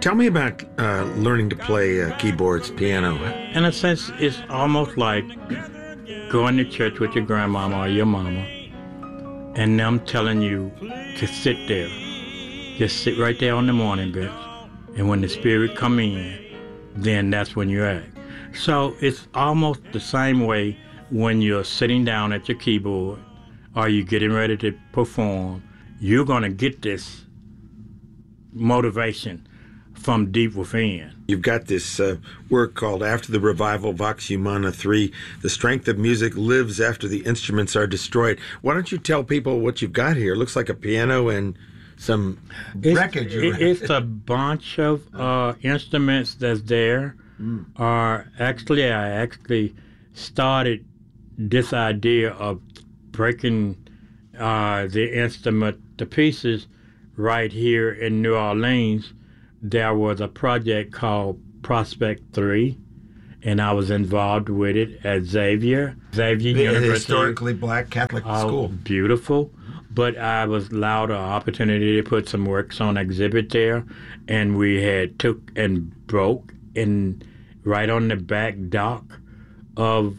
Tell me about learning to play keyboards, piano. In a sense, it's almost like going to church with your grandmama or your mama and them telling you to sit there. Just sit right there on the morning bench. And when the spirit come in, then that's when you act. So it's almost the same way when you're sitting down at your keyboard or you're getting ready to perform. You're going to get this motivation from deep within. You've got this work called After the Revival, Vox Humana 3, The Strength of Music Lives After the Instruments Are Destroyed. Why don't you tell people what you've got here? It looks like a piano and some wreckage. It's a bunch of instruments that's there. I actually started this idea of breaking the instrument to pieces right here in New Orleans. There was a project called Prospect 3, and I was involved with it at Xavier University. Historically black Catholic school. Beautiful. But I was allowed an opportunity to put some works on exhibit there, and we had took and broke and right on the back dock of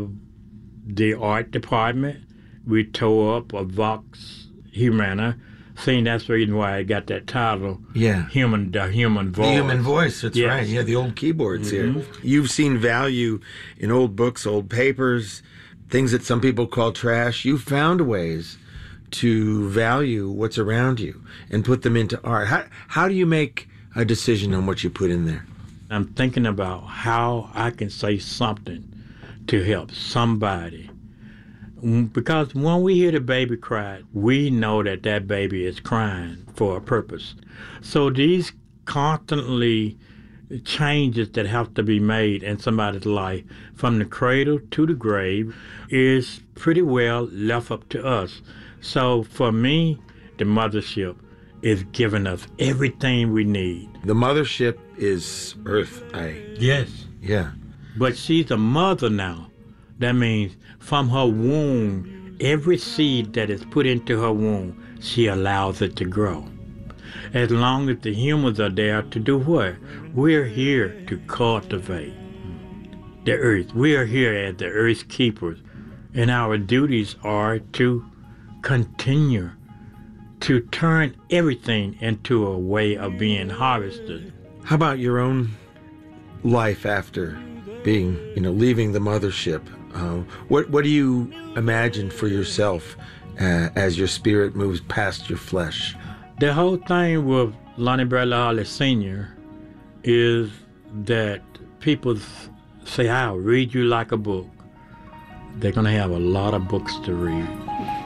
the art department, we tore up a Vox Humana. See, that's the reason why I got that title. Yeah. The human voice. The human voice, that's yes. right. Yeah, the old keyboards here. You've seen value in old books, old papers, things that some people call trash. You found ways to value what's around you and put them into art. How do you make a decision on what you put in there? I'm thinking about how I can say something to help somebody. Because when we hear the baby cry, we know that that baby is crying for a purpose. So these constantly changes that have to be made in somebody's life from the cradle to the grave is pretty well left up to us. So for me, the mothership is giving us everything we need. The mothership is Earth. Yes. Yeah. But she's a mother now. That means from her womb, every seed that is put into her womb, she allows it to grow. As long as the humans are there to do what? We're here to cultivate the earth. We are here as the earth's keepers. And our duties are to continue to turn everything into a way of being harvested. How about your own life after being, leaving the mothership? What do you imagine for yourself as your spirit moves past your flesh? The whole thing with Lonnie Bradley Hartley Sr. is that people say, I'll read you like a book. They're going to have a lot of books to read.